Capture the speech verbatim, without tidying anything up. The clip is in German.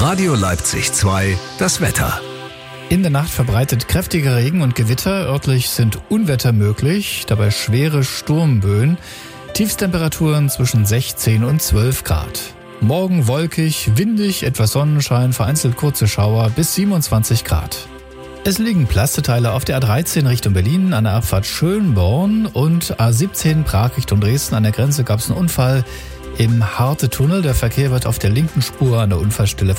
Radio Leipzig zwei, das Wetter. In der Nacht verbreitet kräftiger Regen und Gewitter. Örtlich sind Unwetter möglich, dabei schwere Sturmböen. Tiefstemperaturen zwischen sechzehn und zwölf Grad. Morgen wolkig, windig, etwas Sonnenschein, vereinzelt kurze Schauer bis siebenundzwanzig Grad. Es liegen Plasteteile auf der A dreizehn Richtung Berlin, an der Abfahrt Schönborn und A siebzehn Prag Richtung Dresden. An der Grenze gab es einen Unfall im Harte-Tunnel. Der Verkehr wird auf der linken Spur an der Unfallstelle